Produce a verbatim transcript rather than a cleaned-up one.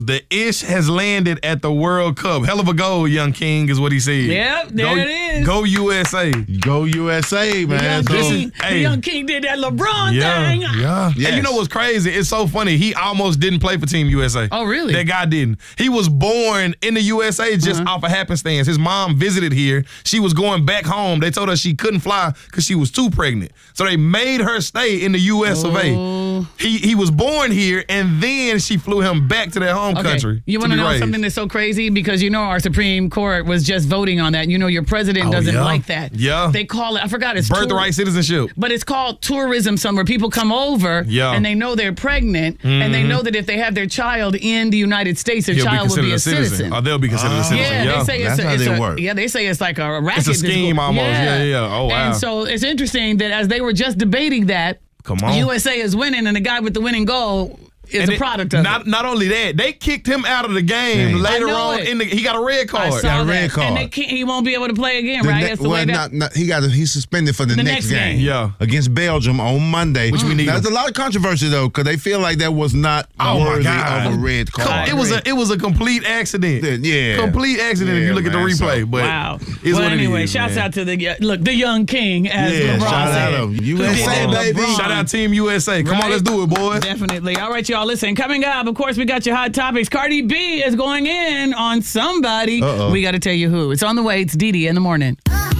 The ish has landed at the World Cup. Hell of a goal, Young King, is what he said. Yep, there go, it is. Go U S A. Go U S A, man. The young, So- King, the hey. young King did that LeBron Yeah, thing. yeah. Yes. And you know what's crazy? It's so funny. He almost didn't play for Team U S A. Oh, really? That guy didn't. He was born in the U S A just Uh-huh. off of happenstance. His mom visited here. She was going back home. They told her she couldn't fly because she was too pregnant. So they made her stay in the U S of A. Oh. He he was born here, and then she flew him back to their home Okay. country. You want to be know raised. something that's so crazy? Because you know our Supreme Court was just voting on that. You know your president Oh, doesn't yeah. like that. Yeah. They call it, I forgot, it's Birthright citizenship. But it's called tourism somewhere. People come over Yeah. and they know they're pregnant and they know that if they have their child in the United States, their He'll be child will considered be a a citizen. citizen. Or they'll be considered a Ah. citizen. Yeah, Yeah, they say it's That's a, how it's they a work. yeah, they say it's like a racket. It's a scheme almost. Yeah, yeah. Oh, wow. And so it's interesting that as they were just debating that, Come on. U S A is winning, and the guy with the winning goal is And a it- product of not, it. Not only that, they kicked him out of the game Dang. later I know on. it. In the, he got a red card. I saw got a that. red card. And they can't, he won't be able to play again, The right? ne- That's the well, way that. not, not, he got he's suspended for the, The next, next game. game. Yeah. Against Belgium on Monday. Which we need. Now, there's a lot of controversy though, because they feel like that was not Oh, my worthy God. of a red Come on, card. it was a it was a complete accident. Yeah. Complete accident if Yeah, you look at the man, replay. so- but Wow. it's Well, what it anyway, is, shouts man. out to the look the young king, as Yeah, LeBron shout said. out to Who U S A, did that? baby. LeBron. Shout out Team U S A. Come Right? on, let's do it, boys. Definitely. All right, y'all. Listen, coming up, of course, we got your hot topics. Cardi B is going in on somebody. Uh-oh. We got to tell you who. It's on the way. It's Dee Dee in the morning.